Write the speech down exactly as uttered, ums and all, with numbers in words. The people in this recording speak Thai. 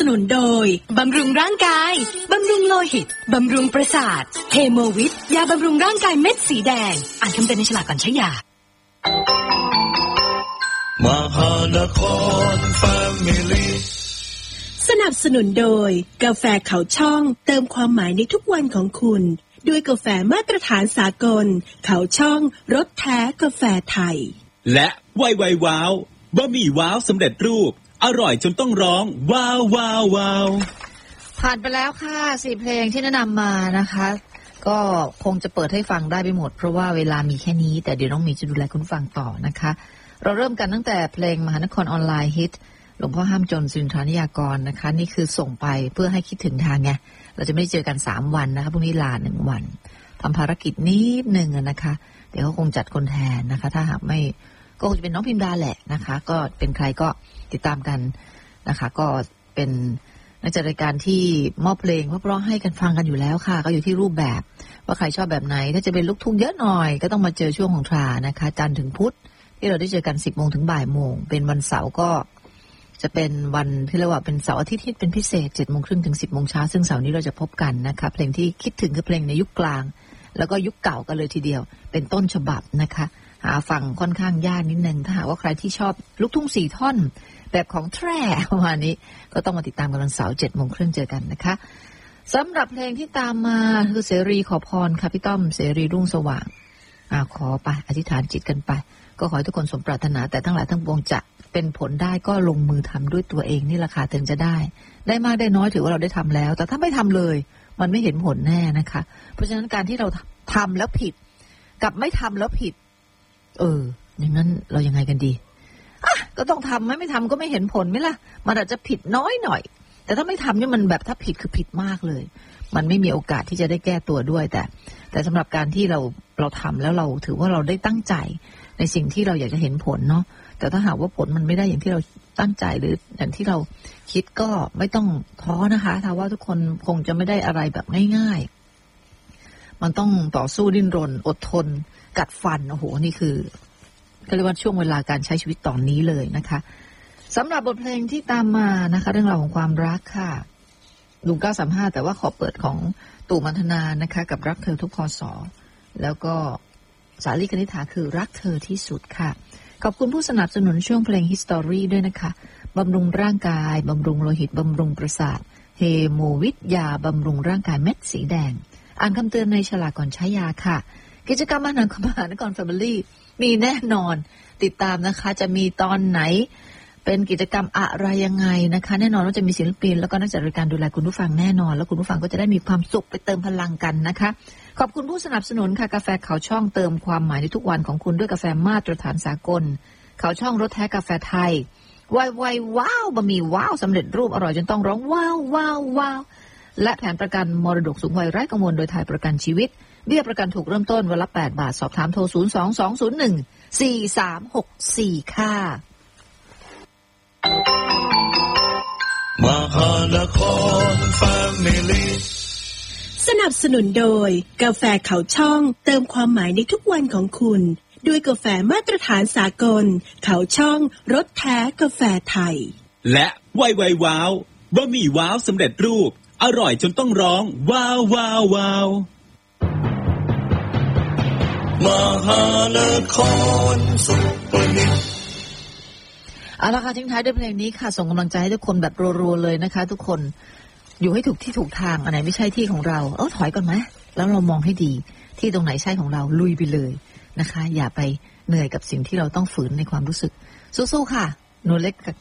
นุนโดยบำรุงร่างกายบำรุงโลหิตบำรุงประสาทเฮโมวิทยาบำรุงร่างกายเม็ดสีแดงอ่านคำเตือนในฉลากก่อนใช้ยามหานครแฟมิลี่สนับสนุนโดยกาแฟเขาช่องเติมความหมายในทุกวันของคุณด้วยกาแฟมาตรฐานสากลเขาช่องรสแท้กาแฟไทยและไวไวว้าวบะหมี่ว้าวสำเร็จรูปอร่อยจนต้องร้องว้าวว้าวว้าวผ่านไปแล้วค่ะสี่เพลงที่แนะนำมานะคะก็คงจะเปิดให้ฟังได้ไปหมดเพราะว่าเวลามีแค่นี้แต่เดี๋ยวน้องมีจะดูแลคุณฟังต่อนะคะเราเริ่มกันตั้งแต่เพลงมหานครออนไลน์ฮิตหลวงพ่อห้ามจนสุนทรนิยากรนะคะนี่คือส่งไปเพื่อให้คิดถึงทางไงเราจะไม่ได้เจอกันสามวันนะคะพรุ่งนี้ลาหนึ่งวันทำภารกิจนิดนึงนะคะเดี๋ยวเขาคงจัดคนแทนนะคะถ้าหากไม่ก็คงจะเป็นน้องพิมดาแหละนะคะก็เป็นใครก็ติดตามกันนะคะก็เป็นนักจัดรายการที่มอบเพลงเพราะๆให้กันฟังกันอยู่แล้วค่ะก็อยู่ที่รูปแบบว่าใครชอบแบบไหนถ้าจะเป็นลูกทุ่งเยอะหน่อยก็ต้องมาเจอช่วงของทรานะคะจันทร์ถึงพุธที่เราได้เจอกันสิบโมงถึงบ่ายโมงเป็นวันเสาร์ก็จะเป็นวันที่เรียกว่าเป็นเสาร์อาทิตย์ที่เป็นพิเศษเจ็ดโมงครึ่งถึงสิบโมงเช้าซึ่งเสาร์นี้เราจะพบกันนะคะเพลงที่คิดถึงคือเพลงในยุคกลางแล้วก็ยุคเก่ากันเลยทีเดียวเป็นต้นฉบับนะคะหาฟังค่อนข้างยากนิดนึงถ้าหากว่าใครที่ชอบลูกทุ่งสี่ท่อนแบบของแทร่ประมาณนี้ก็ต้องมาติดตามกันวันเสาร์เจ็ดโมงครึ่งเจอกันนะคะสำหรับเพลงที่ตามมาคือเสรีขอพรค่ะพี่ต้อมเสรีรุ่งสว่างอ่าขอไปอธิษฐานจิตกันไปก็ขอให้ทุกคนสมปรารถนาแต่ทั้งหลายทั้งปวงจะเป็นผลได้ก็ลงมือทำด้วยตัวเองนี่แหละค่ะถึงจะได้ได้มากได้น้อยถือว่าเราได้ทำแล้วแต่ถ้าไม่ทำเลยมันไม่เห็นผลแน่นะคะเพราะฉะนั้นการที่เราทำแล้วผิดกับไม่ทำแล้วผิดเอออย่างนั้นเรายังไงกันดีอ่ะก็ต้องทำไม่ไม่ทำก็ไม่เห็นผลไหมล่ะมันอาจจะผิดน้อยหน่อยแต่ถ้าไม่ทำนี่มันแบบถ้าผิดคือผิดมากเลยมันไม่มีโอกาสที่จะได้แก้ตัวด้วยแต่แต่สำหรับการที่เราเราทำแล้วเราถือว่าเราได้ตั้งใจในสิ่งที่เราอยากจะเห็นผลเนาะแต่ถ้าหากว่าผลมันไม่ได้อย่างที่เราตั้งใจหรืออย่างที่เราคิดก็ไม่ต้องท้อนะคะถ้าว่าทุกคนคงจะไม่ได้อะไรแบบง่ายๆมันต้องต่อสู้ดิ้นรนอดทนกัดฟันโอ้โหนี่คือก็เรียกว่าช่วงเวลาการใช้ชีวิตตอนนี้เลยนะคะสำหรับบทเพลงที่ตามมานะคะเรื่องราวของความรักค่ะลุงเก้าสามห้าแต่ว่าขอเปิดของตู่มัณฑนานะคะกับรักเธอทุกพศแล้วก็สาลีกนิษฐาคือรักเธอที่สุดค่ะขอบคุณผู้สนับสนุนช่วงเพลง History ด้วยนะคะบำรุงร่างกายบำรุงโลหิตบำรุงประสาทเฮโมวิทยาบำรุงร่างกายเม็ดสีแดงอ่านคำเตือนในฉลากก่อนใช้ยาค่ะกิจกรรมมหานครแฟมิลี่มีแน่นอนติดตามนะคะจะมีตอนไหนเป็นกิจกรรมอะไรยังไงนะคะแน่นอนว่าจะมีศิลปินแล้วก็นักจัดรายการดูแลคุณผู้ฟังแน่นอนแล้วคุณผู้ฟังก็จะได้มีความสุขไปเติมพลังกันนะคะขอบคุณผู้สนับสนุนค่ะกาแฟเขาช่องเติมความหมายในทุกวันของคุณด้วยกาแฟมาตรฐานสากลเขาช่องรสแท้กาแฟไทยไวไวว้าวบะหมี่ว้าวสำเร็จรูปอร่อยจนต้องร้องว้าวว้าวว้าวและแผนประกันมรดกสูงวัยไร้กังวลโดยไทยประกันชีวิตเบี้ยประกันถูกเริ่มต้นวันละแปดบาทสอบถามโทรศูนย์ สอง สอง ศูนย์ หนึ่ง สี่ สาม หก สี่ค่ะมหานครแฟมิลี่สนับสนุนโดยกาแฟเขาช่องเติมความหมายในทุกวันของคุณด้วยกาแฟมาตรฐานสากลเขาช่องรสแท้กาแฟไทยและไวไวว้าวบะหมี่ว้าวสำเร็จรูปอร่อยจนต้องร้องว้าวว้าวว้าวมหานครสุพรรณเอาละค่ะทิ้งท้ายด้วยเพลงนี้ค่ะส่งกำลังใจให้ทุกคนแบบรัวๆเลยนะคะทุกคนอยู่ให้ถูกที่ถูกทางอันไหนไม่ใช่ที่ของเราเออถอยก่อนไหมแล้วเรามองให้ดีที่ตรงไหนใช่ของเราลุยไปเลยนะคะอย่าไปเหนื่อยกับสิ่งที่เราต้องฝืนในความรู้สึกสู้ๆค่ะหนูเล็กกับ